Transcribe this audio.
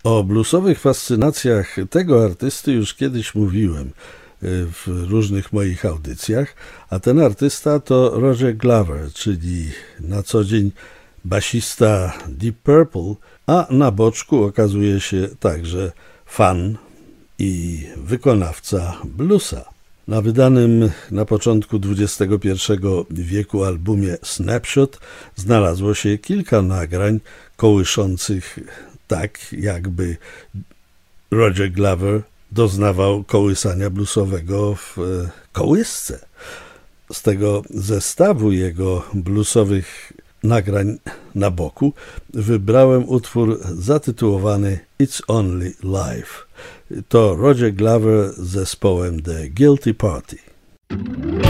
O bluesowych fascynacjach tego artysty już kiedyś mówiłem w różnych moich audycjach, a ten artysta to Roger Glover, czyli na co dzień basista Deep Purple, a na boczku okazuje się także fan i wykonawca bluesa. Na wydanym na początku XXI wieku albumie Snapshot znalazło się kilka nagrań kołyszących tak, jakby Roger Glover doznawał kołysania bluesowego w kołysce. Z tego zestawu jego bluesowych nagrań na boku wybrałem utwór zatytułowany It's Only Life. To Roger Glover z zespołem The Guilty Party.